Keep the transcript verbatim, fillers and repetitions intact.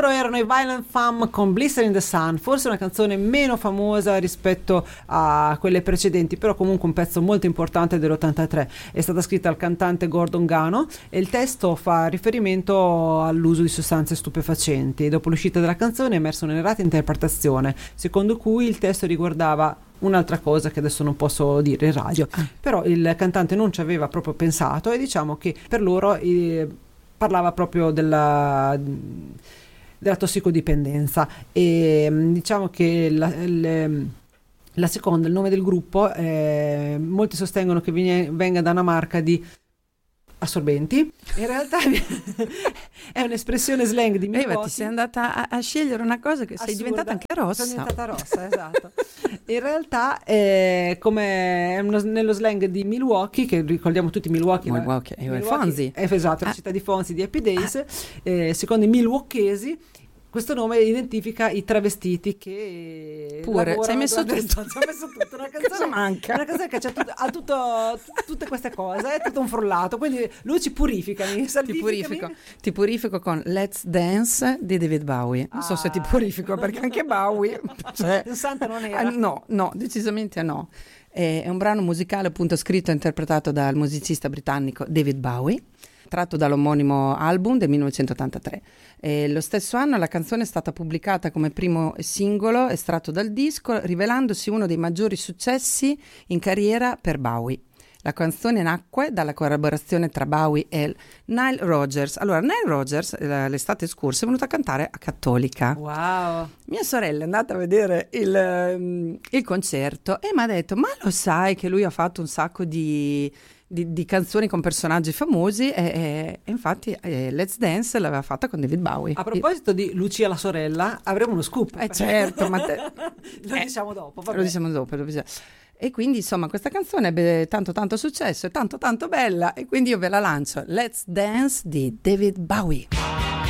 Loro erano i Violent Femmes con Blister in the Sun, forse una canzone meno famosa rispetto a quelle precedenti, però comunque un pezzo molto importante dell'ottantatré. È stata scritta dal cantante Gordon Gano e il testo fa riferimento all'uso di sostanze stupefacenti. Dopo l'uscita della canzone è emersa un'errata interpretazione, secondo cui il testo riguardava un'altra cosa che adesso non posso dire in radio, ah. però il cantante non ci aveva proprio pensato e diciamo che per loro eh, parlava proprio della della tossicodipendenza e diciamo che la, le, la seconda, il nome del gruppo, eh, molti sostengono che viene, venga da una marca di assorbenti, in realtà è un'espressione slang di Milwaukee. Eva, ti sei andata a, a scegliere una cosa che sei diventata anche rossa. Sono diventata rossa, esatto. In realtà è come è uno, nello slang di Milwaukee, che ricordiamo tutti Milwaukee, Milwaukee, la, Milwaukee Fonzie. È, esatto, la ah. città di Fonzie di Happy Days, ah. eh, secondo i milwaukeesi questo nome identifica i travestiti che pure ci hai messo tutto. Ci ho messo tutto, una canzone, cosa manca? Una canzone che c'ha tutto, ha tutto, tutte queste cose, è tutto un frullato, quindi lui ci purifica, ti purifico, ti purifico con Let's Dance di David Bowie. Non ah. so se ti purifico perché anche Bowie cioè, santa non era. Eh, no, no, decisamente no. È un brano musicale appunto scritto e interpretato dal musicista britannico David Bowie, tratto dall'omonimo album del millenovecentottantatré. E lo stesso anno la canzone è stata pubblicata come primo singolo estratto dal disco, rivelandosi uno dei maggiori successi in carriera per Bowie. La canzone nacque dalla collaborazione tra Bowie e Nile Rodgers. Allora, Nile Rodgers l'estate scorsa è venuta a cantare a Cattolica. Wow! Mia sorella è andata a vedere il, il concerto e mi ha detto: ma lo sai che lui ha fatto un sacco di... Di, di canzoni con personaggi famosi e, e, e infatti eh, Let's Dance l'aveva fatta con David Bowie. A proposito di Lucia la sorella, avremo uno scoop. Eh certo, ma te... lo eh, diciamo dopo. Vabbè. Lo diciamo dopo. Lo diciamo. E quindi insomma questa canzone ebbe tanto tanto successo, è tanto tanto bella e quindi io ve la lancio. Let's Dance di David Bowie.